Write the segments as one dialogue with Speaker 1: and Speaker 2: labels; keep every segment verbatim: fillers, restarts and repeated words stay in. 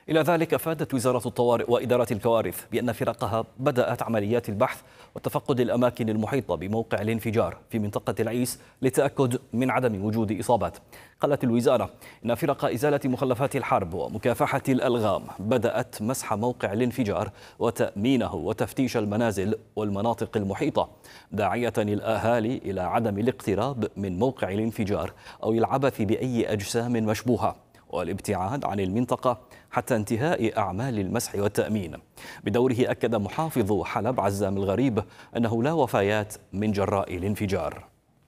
Speaker 1: إلى ذلك أفادت وزارة الطوارئ وإدارة الكوارث بأن فرقها بدأت عمليات البحث وتفقد الأماكن المحيطة بموقع الانفجار في منطقة العيس للتأكد من عدم وجود إصابات. قالت الوزارة إن فرق إزالة مخلفات الحرب ومكافحة الألغام بدأت مسح موقع الانفجار وتأمينه وتفتيش المنازل والمناطق المحيطة، داعية الأهالي إلى عدم الاقتراب من موقع الانفجار أو العبث بأي أجسام مشبوهة والابتعاد عن المنطقة حتى انتهاء أعمال المسح والتأمين. بدوره أكد محافظ حلب عزام الغريب أنه لا وفيات من جراء الانفجار.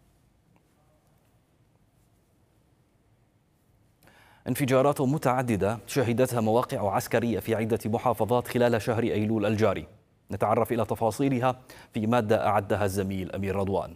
Speaker 1: انفجارات متعددة شهدتها مواقع عسكرية في عدة محافظات خلال شهر أيلول الجاري. نتعرف إلى تفاصيلها في مادة أعدها الزميل أمير رضوان.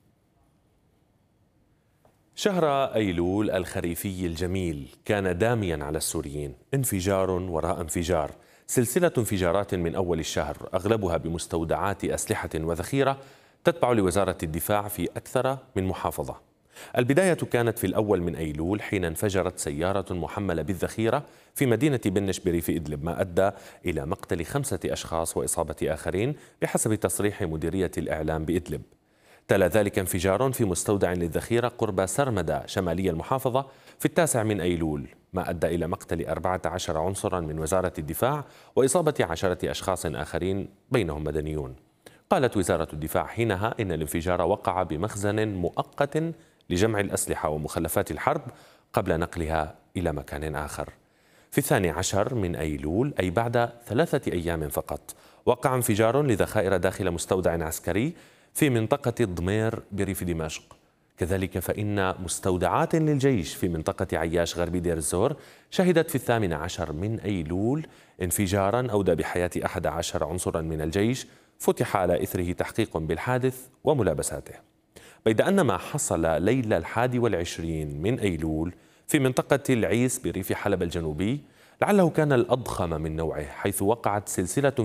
Speaker 2: شهر أيلول الخريفي الجميل كان داميا على السوريين، انفجار وراء انفجار، سلسلة انفجارات من أول الشهر أغلبها بمستودعات أسلحة وذخيرة تتبع لوزارة الدفاع في أكثر من محافظة. البداية كانت في الأول من أيلول حين انفجرت سيارة محملة بالذخيرة في مدينة بنش بريف إدلب، ما أدى إلى مقتل خمسة أشخاص وإصابة آخرين بحسب تصريح مديرية الإعلام بإدلب. تلا ذلك انفجار في مستودع للذخيرة قرب سرمدة شمالي المحافظة في التاسع من أيلول، ما أدى إلى مقتل أربعة عشر عنصرا من وزارة الدفاع وإصابة عشرة أشخاص آخرين بينهم مدنيون. قالت وزارة الدفاع حينها إن الانفجار وقع بمخزن مؤقت لجمع الأسلحة ومخلفات الحرب قبل نقلها إلى مكان آخر. في الثاني عشر من أيلول، أي بعد ثلاثة أيام فقط، وقع انفجار لذخائر داخل مستودع عسكري في منطقة ضمير بريف دمشق. كذلك فإن مستودعات للجيش في منطقة عياش غربي دير الزور شهدت في الثامن عشر من أيلول انفجارا أودى بحياة أحد عشر عنصرا من الجيش، فتح على إثره تحقيق بالحادث وملابساته. بيد أن ما حصل ليلة الحادي والعشرين من أيلول في منطقة العيس بريف حلب الجنوبي لعله كان الأضخم من نوعه، حيث وقعت سلسلة